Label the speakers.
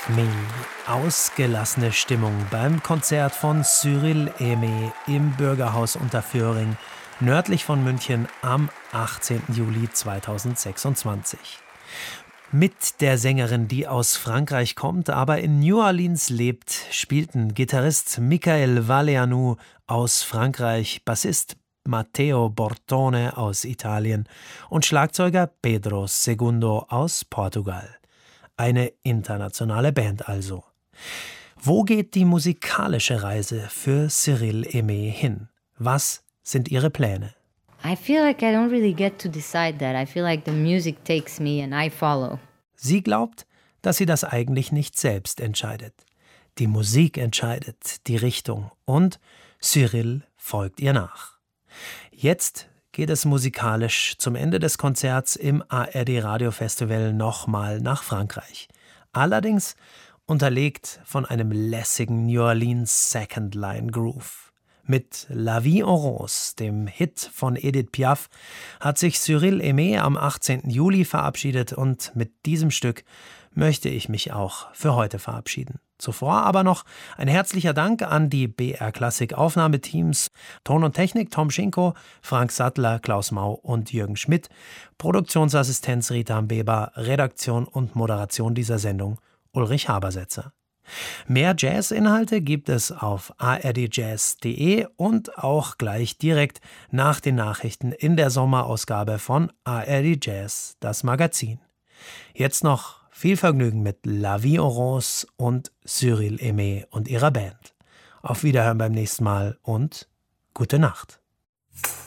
Speaker 1: Aimé. Ausgelassene Stimmung beim Konzert von Cyril Aimé im Bürgerhaus Unterföhring, nördlich von München am 18. Juli 2026. Mit der Sängerin, die aus Frankreich kommt, aber in New Orleans lebt, spielten Gitarrist Michael Valeanu aus Frankreich, Bassist Matteo Bortone aus Italien und Schlagzeuger Pedro Segundo aus Portugal. Eine internationale Band also. Wo geht die musikalische Reise für Cyril Aimé hin? Was sind ihre Pläne?
Speaker 2: I feel like I don't really get to decide that. I feel like the music takes me and I follow.
Speaker 1: Sie glaubt, dass sie das eigentlich nicht selbst entscheidet. Die Musik entscheidet die Richtung und Cyril folgt ihr nach. Jetzt geht es musikalisch zum Ende des Konzerts im ARD Radio Festival nochmal nach Frankreich. Allerdings unterlegt von einem lässigen New Orleans Second Line Groove. Mit La Vie en Rose, dem Hit von Edith Piaf, hat sich Cyril Aimé am 18. Juli verabschiedet und mit diesem Stück möchte ich mich auch für heute verabschieden. Zuvor aber noch ein herzlicher Dank an die BR Klassik Aufnahmeteams Ton und Technik Tom Schinko, Frank Sattler, Klaus Mau und Jürgen Schmidt, Produktionsassistenz Rita Beber, Redaktion und Moderation dieser Sendung Ulrich Habersetzer. Mehr Jazz-Inhalte gibt es auf ardjazz.de und auch gleich direkt nach den Nachrichten in der Sommerausgabe von ARD Jazz, das Magazin. Jetzt noch viel Vergnügen mit La Vie en Rose und Cyril Aimé und ihrer Band. Auf Wiederhören beim nächsten Mal und gute Nacht.